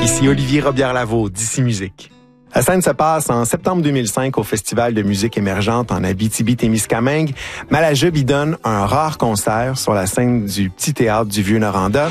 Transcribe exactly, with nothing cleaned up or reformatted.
Ici Olivier Robillard-Lavaux, d'ici Musique. La scène se passe en septembre deux mille cinq au Festival de musique émergente en Abitibi-Témiscamingue. Malajub y donne un rare concert sur la scène du Petit Théâtre du Vieux-Noranda.